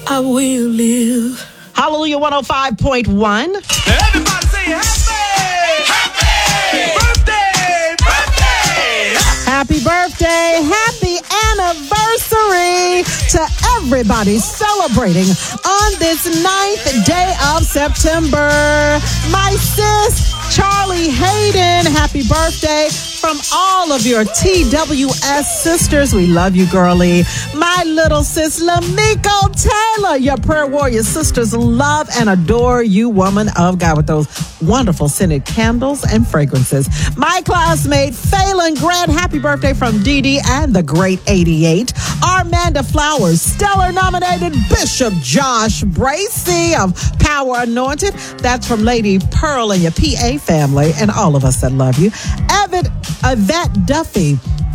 I will live. Hallelujah 105.1. Everybody say happy birthday! Happy birthday, happy anniversary to everybody celebrating on this 9th day of September. My sis, Charlie Hayden, happy birthday from all of your TWS sisters. We love you, girlie. My little sis, Lamiko Taylor, your prayer warrior sisters love and adore you, woman of God, with those wonderful scented candles and fragrances. My classmate, Phelan Grant, happy birthday from Dee Dee and the Great 88. Armanda Flowers, stellar nominated Bishop Josh Bracey of Power Anointed. That's from Lady Pearl and your PA family and all of us that love you. Yvette Duffy,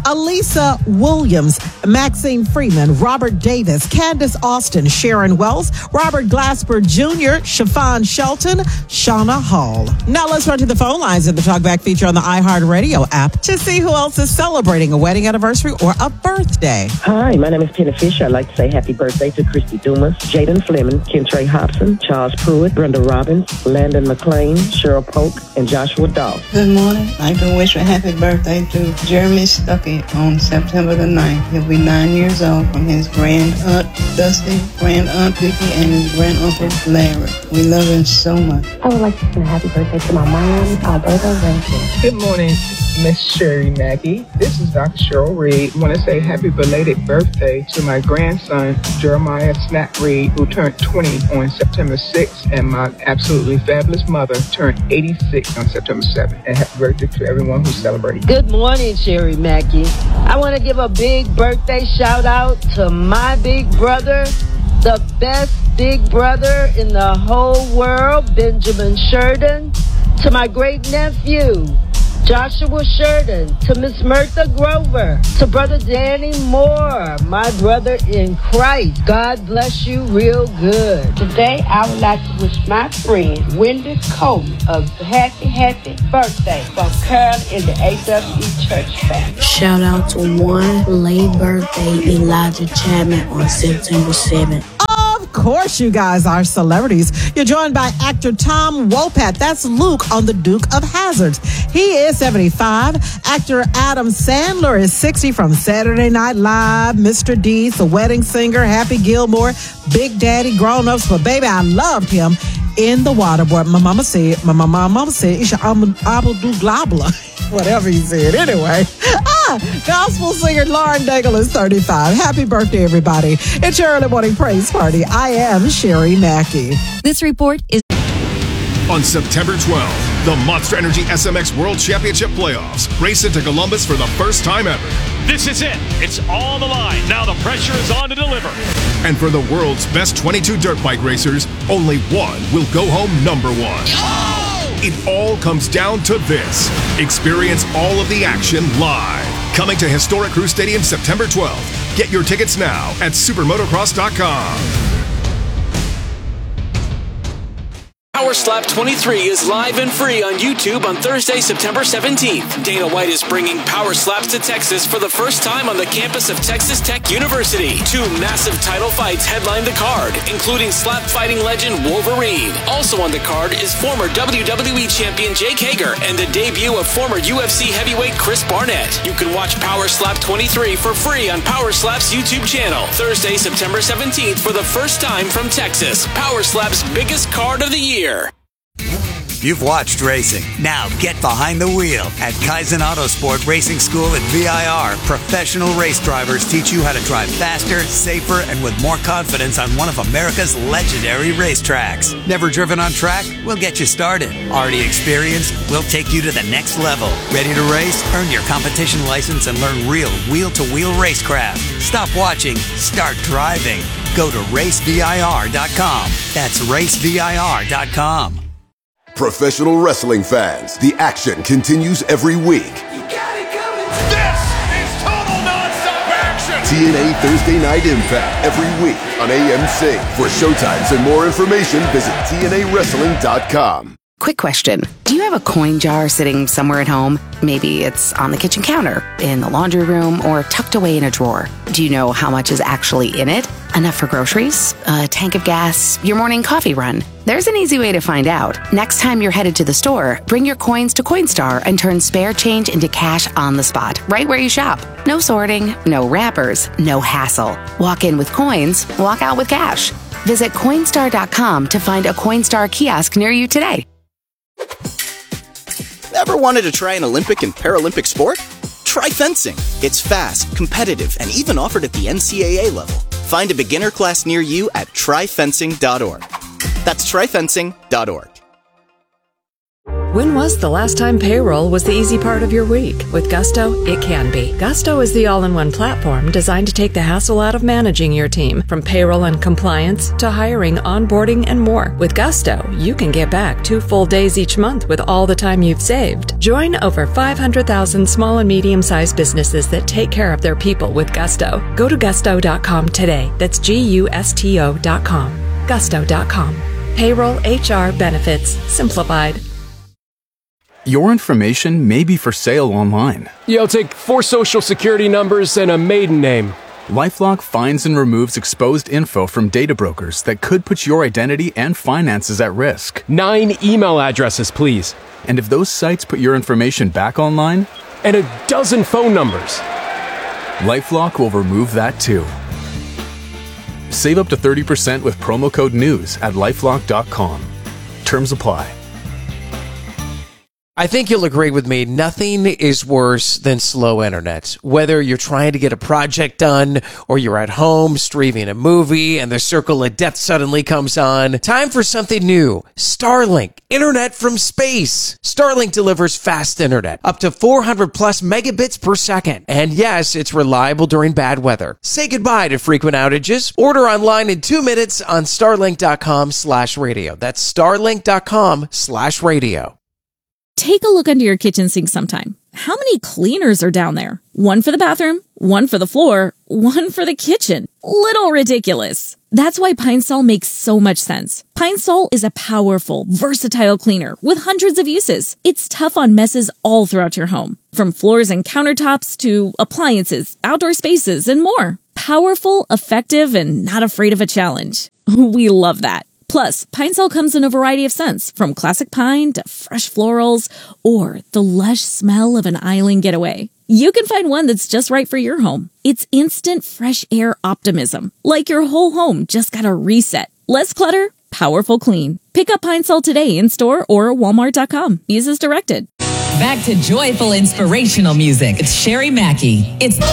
Alisa Williams, Maxine Freeman, Robert Davis, Candace Austin, Sharon Wells, Robert Glasper Jr., Chiffon Shelton, Shauna Hall. Now let's run to the phone lines in the Talkback feature on the iHeartRadio app to see who else is celebrating a wedding anniversary or a birthday. Hi, my name is Penny Fisher. I'd like to say happy birthday to Christy Dumas, Jaden Fleming, Kentrey Hobson, Charles Pruitt, Brenda Robbins, Landon McLean, Cheryl Polk, and Joshua Dahl. Good morning. I'd like to wish a happy birthday to Jeremy Stuckey on September the 9th. He'll be 9 years old from his grand aunt Dusty, grand aunt Vicky, and his grand uncle Larry. We love him so much. I would like to sing a happy birthday to my mom, Alberta Rankin. Good morning, Miss Sherry Mackey. This is Dr. Cheryl Reed. I want to say happy belated birthday to my grandson, Jeremiah Snap Reed, who turned 20 on September 6th, and my absolutely fabulous mother turned 86 on September 7th. And happy birthday to everyone who's celebrating. Good morning, Sherry Mackey. I want to give a big birthday shout out to my big brother, the best big brother in the whole world, Benjamin Sheridan, to my great nephew, Joshua Sheridan, to Miss Mirtha Grover, to Brother Danny Moore, my brother in Christ. God bless you real good. Today, I would like to wish my friend, Wendy Coleman, a happy birthday from Carol in the AWE Church family. Shout out to one late birthday, Elijah Chapman, on September 7th. Of course, you guys are celebrities. You're joined by actor Tom Wopat. That's Luke on The Duke of Hazzards. He is 75. Actor Adam Sandler is 60 from Saturday Night Live, Mr. Deeds, The Wedding Singer, Happy Gilmore, Big Daddy, Grown Ups. But baby, I loved him in The Waterboy. My mama said, Isha Abdul Glabla. Whatever he said. Anyway, gospel singer Lauren Daigle is 35. Happy birthday, everybody. It's your early morning praise party. I am Sherry Mackey. This report is... On September 12th, the Monster Energy SMX World Championship Playoffs race into Columbus for the first time ever. This is it. It's all on the line. Now the pressure is on to deliver. And for the world's best 22 dirt bike racers, only one will go home number one. It all comes down to this. Experience all of the action live. Coming to Historic Crew Stadium September 12th. Get your tickets now at supermotocross.com. Power Slap 23 is live and free on YouTube on Thursday, September 17th. Dana White is bringing Power Slaps to Texas for the first time on the campus of Texas Tech University. 2 massive title fights headline the card, including slap fighting legend Wolverine. Also on the card is former WWE champion Jake Hager and the debut of former UFC heavyweight Chris Barnett. You can watch Power Slap 23 for free on Power Slap's YouTube channel. Thursday, September 17th for the first time from Texas. Power Slap's biggest card of the year. You've watched racing. Now get behind the wheel. At Kaizen Autosport Racing School at VIR, professional race drivers teach you how to drive faster, safer, and with more confidence on one of America's legendary racetracks. Never driven on track? We'll get you started. Already experienced? We'll take you to the next level. Ready to race? Earn your competition license and learn real wheel-to-wheel racecraft. Stop watching. Start driving. Go to racevir.com. That's racevir.com. Professional wrestling fans, the action continues every week. This is total nonstop action. TNA Thursday Night Impact every week on AMC. For showtimes and more information, visit TNAWrestling.com. Quick question. Do you have a coin jar sitting somewhere at home? Maybe it's on the kitchen counter, in the laundry room, or tucked away in a drawer. Do you know how much is actually in it? Enough for groceries? A tank of gas? Your morning coffee run? There's an easy way to find out. Next time you're headed to the store, bring your coins to Coinstar and turn spare change into cash on the spot, right where you shop. No sorting, no wrappers, no hassle. Walk in with coins, walk out with cash. Visit Coinstar.com to find a Coinstar kiosk near you today. Ever wanted to try an Olympic and Paralympic sport? Try fencing. It's fast, competitive, and even offered at the NCAA level. Find a beginner class near you at tryfencing.org. That's tryfencing.org. When was the last time payroll was the easy part of your week? With Gusto, it can be. Gusto is the all-in-one platform designed to take the hassle out of managing your team, from payroll and compliance to hiring, onboarding, and more. With Gusto, you can get back 2 full days each month with all the time you've saved. Join over 500,000 small and medium-sized businesses that take care of their people with Gusto. Go to gusto.com today. That's Gusto.com. Gusto.com. Payroll, HR, benefits, simplified. Your information may be for sale online. You'll take 4 social security numbers and a maiden name. LifeLock finds and removes exposed info from data brokers that could put your identity and finances at risk. 9 email addresses, please. And if those sites put your information back online? And a dozen phone numbers. LifeLock will remove that too. Save up to 30% with promo code NEWS at LifeLock.com. Terms apply. I think you'll agree with me, nothing is worse than slow internet. Whether you're trying to get a project done or you're at home streaming a movie and the circle of death suddenly comes on, time for something new. Starlink, internet from space. Starlink delivers fast internet, up to 400 plus megabits per second. And yes, it's reliable during bad weather. Say goodbye to frequent outages. Order online in 2 minutes on starlink.com/radio. That's starlink.com/radio. Take a look under your kitchen sink sometime. How many cleaners are down there? One for the bathroom, one for the floor, one for the kitchen. Little ridiculous. That's why Pine Sol makes so much sense. Pine Sol is a powerful, versatile cleaner with hundreds of uses. It's tough on messes all throughout your home, from floors and countertops to appliances, outdoor spaces, and more. Powerful, effective, and not afraid of a challenge. We love that. Plus, Pine Sol comes in a variety of scents, from classic pine to fresh florals or the lush smell of an island getaway. You can find one that's just right for your home. It's instant fresh air optimism, like your whole home just got a reset. Less clutter, powerful clean. Pick up Pine Sol today in store or Walmart.com. Use as directed. Back to joyful, inspirational music. It's Sherry Mackey. It's